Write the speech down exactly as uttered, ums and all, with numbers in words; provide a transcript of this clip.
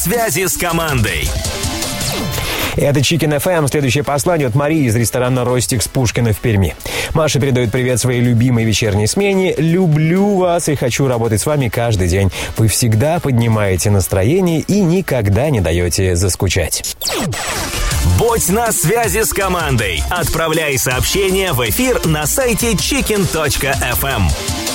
Связи с командой. Это Chicken эф эм. Следующее послание от Марии из ресторана «Ростикс» Пушкина в Перми. Маша передает привет своей любимой вечерней смене. «Люблю вас и хочу работать с вами каждый день. Вы всегда поднимаете настроение и никогда не даете заскучать». Будь на связи с командой. Отправляй сообщения в эфир на сайте чикен точка эф эм.